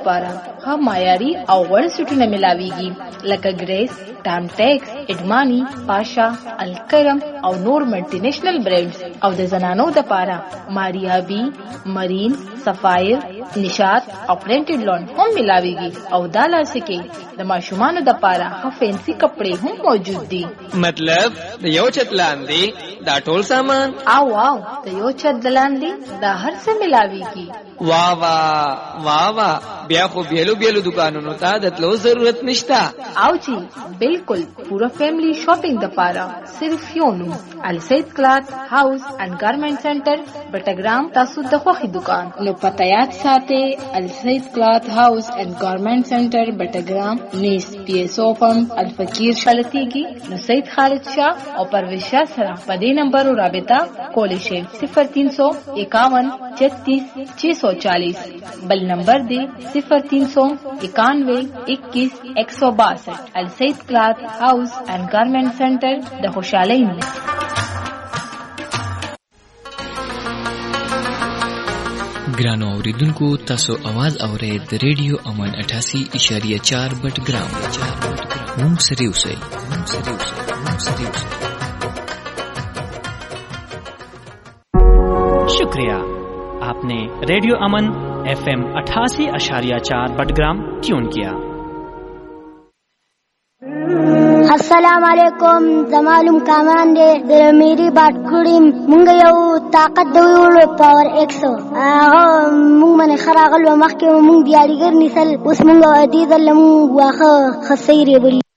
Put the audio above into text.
پاره ها معیاري او غوړ سټونه ملاويږي لکه ګریس، ټامټیکس، اډمانی، پاشا، الکرم او نور ملټینیشنل برانډز او د زنانو د پاره ماریابي، مرین، سفایر، نشاط او پرینټډ لون هم ملاويږي او دا لاسکي د ماشومانو د پاره ها فینسي کپڑے هم موجود دي. مطلب د یو چت لاندې دا ټول سامان او د یو چت لاندې دا هر څه ملاويږي. واہ واہ واہ واہ بیا خو بیلو بیلو دکانونو ته د تلو ضرورت نشتا. او جی بالکل پورا فیملی شاپنگ د پاره صرف یو نوم السید کلات هاوس اینڈ گارمنٹ سنټر بټګرام تاسو د خوخي دکان نو پته یاد ساتي السید کلات هاوس اینڈ گارمنٹ سنټر بټګرام نیس پی ایس او پمپ الفقیر شلتیږي نو سید خالد شاه او پرویز شاه سره په دې نمبر رابطه کولی شئ 0351 36 640 بل نمبر دی 0391 21 162 السید کلات هاوس اینڈ گارمنٹ سنټر د خوشحالۍ نه. ګرانو اوریدونکو تاسو आवाज اورئ د ریډیو امن 88.4 بټګرام. مونږ سره اوسئ. शुक्रिया, आपने रेडियो अमन FM 88.4 बटग्राम ट्यून किया. अस्सलाम वालेकुम. जमालुम कामान दे मेरी बात कुड़ी मुंगे यू ताकत दो पावर 100 मुंग मन खरागल व मखके मुंग दियारी गर निसल उस मुंग अदीद लमु वाख खसैरे बली